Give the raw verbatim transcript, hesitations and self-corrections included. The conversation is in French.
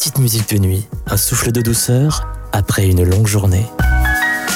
petite musique de nuit, un souffle de douceur après une longue journée.